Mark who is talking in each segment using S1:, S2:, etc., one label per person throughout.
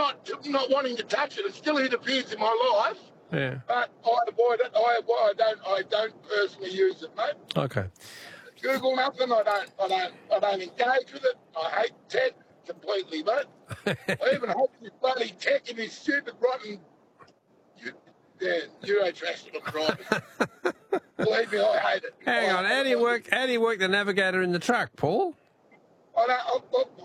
S1: not wanting to touch it. It still interferes in my life.
S2: Yeah.
S1: But I avoid it. I don't personally use it, mate.
S2: Okay.
S1: Google nothing. I don't engage with it. I hate tech completely, mate. I even hate this bloody tech and this stupid rotten Eurotrash that I'm driving. Believe me, I hate it.
S2: Hang on. How do you work the navigator in the truck, Paul?
S1: Are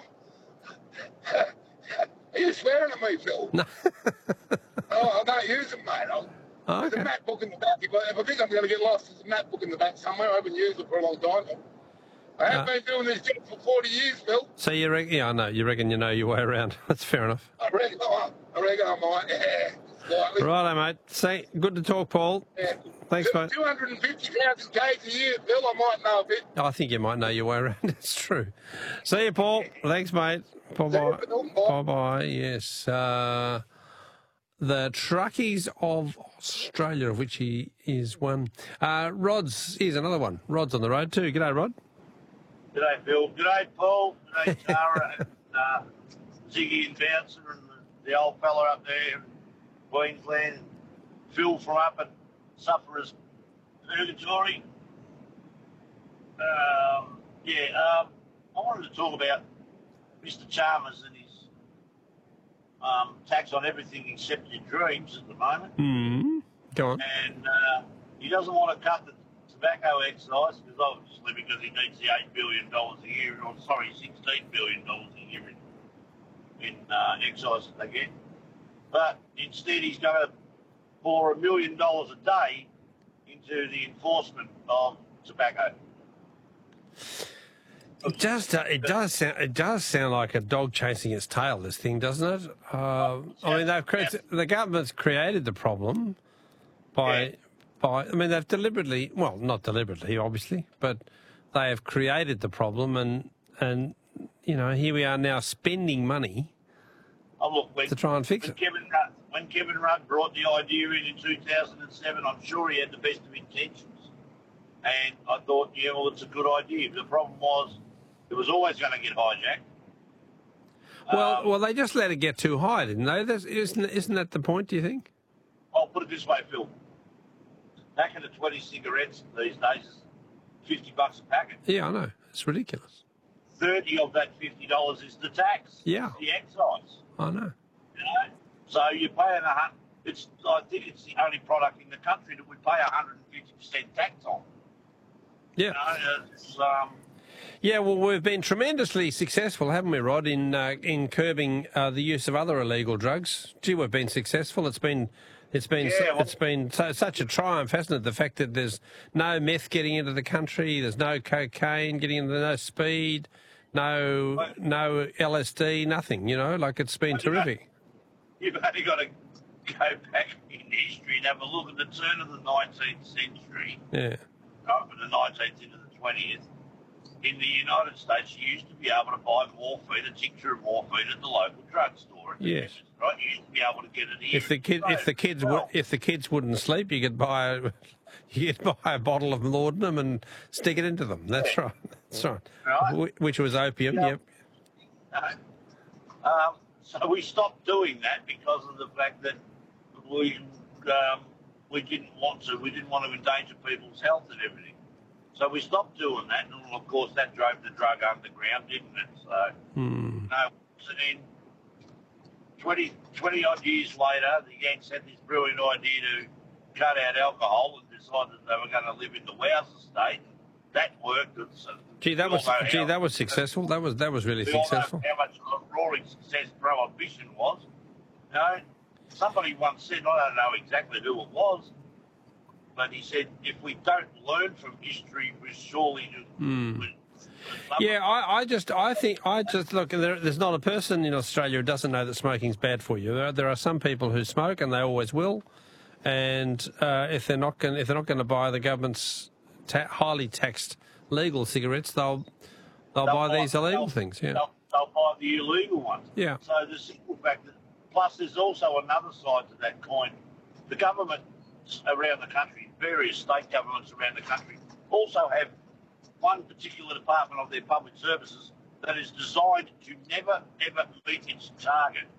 S1: you swearing at me, Phil?
S2: No.
S1: I don't use them, mate. There's a map book in the back. If I think I'm going to get lost, there's a map book in the back somewhere. I haven't used it for a long time. I have been doing this job for 40 years, Phil.
S2: So you reckon? Yeah, I know. You reckon you know your way around. That's fair enough.
S1: I reckon I might. Yeah. Slightly.
S2: Righto, mate. Say, good to talk, Paul.
S1: Yeah.
S2: Thanks, mate.
S1: 250,000 Ks a year, Phil. I might know a bit.
S2: I think you might know your way around. It's true. See you, Paul. Thanks, mate. Bye-bye. Bye-bye. Yes. The Truckies of Australia, of which he is one. Rod's, here's another one. Rod's on the road too. G'day, Rod.
S3: G'day, Phil. G'day, Paul. G'day, Tara, and Ziggy and Bouncer, and the old fella up there in Queensland, Phil from up at Sufferers Purgatory. I wanted to talk about Mr. Chalmers and his tax on everything except your dreams at the moment.
S2: Mm-hmm. Go on.
S3: And he doesn't want to cut the tobacco excise, because obviously because he needs the $8 billion a year, or sorry, $16 billion a year in excise that they get. But instead he's going to pour $1 million a day into the enforcement of tobacco.
S2: It does sound like a dog chasing its tail, this thing, doesn't it? I mean, the government's created the problem by they've deliberately, well, not deliberately, obviously, but they have created the problem, and you know, here we are now spending money to try and fix it.
S3: When Kevin Rudd brought the idea in 2007, I'm sure he had the best of intentions, and I thought, yeah, well, it's a good idea. But the problem was, it was always going to get hijacked.
S2: Well, they just let it get too high, didn't they? Isn't that the point, do you think?
S3: I'll put it this way, Phil. Back in the 20 cigarettes these days is $50 a packet.
S2: Yeah, I know. It's ridiculous.
S3: 30 of that $50 is the tax.
S2: Yeah.
S3: It's the excise.
S2: I know.
S3: You know? So you're paying I think it's the only product in the country that we pay 150% tax on.
S2: Yeah.
S3: You know,
S2: yeah, well, we've been tremendously successful, haven't we, Rod, in curbing the use of other illegal drugs. Gee, we've been successful. It's been such a triumph, hasn't it? The fact that there's no meth getting into the country, there's no cocaine getting into, no speed, no LSD, nothing. You know, like it's been terrific.
S3: You've only got to go back in history and have a look at the turn of the 19th century.
S2: Yeah.
S3: From the 19th into the 20th. In the United States, you used to be able to buy morphine, a tincture of morphine, at the local drugstore.
S2: Yes.
S3: Right? You used to be able to get it here.
S2: If the kids wouldn't sleep, you could buy a bottle of laudanum and stick it into them. That's right. That's right. Right. Which was opium. Yep.
S3: So we stopped doing that because of the fact that we didn't want to. We didn't want to endanger people's health and everything. So we stopped doing that, and of course that drove the drug underground, didn't it? So, then 20 odd years later, the Yanks had this brilliant idea to cut out alcohol and decided they were going to live in the Wowser state. That worked.
S2: That was successful. That was really successful.
S3: How much of a roaring success prohibition was. You know, somebody once said, I don't know exactly who it was, but he said, if we don't learn from history, we surely do.
S2: Yeah, I just look. There's not a person in Australia who doesn't know that smoking's bad for you. There are some people who smoke, and they always will. And if they're not going to buy the government's highly taxed legal cigarettes, they'll buy these illegal things. Yeah,
S3: they'll buy the illegal ones.
S2: Yeah.
S3: So the simple fact that, plus there's also another side to that coin. The government around the country, various state governments around the country, also have one particular department of their public services that is designed to never, ever meet its target.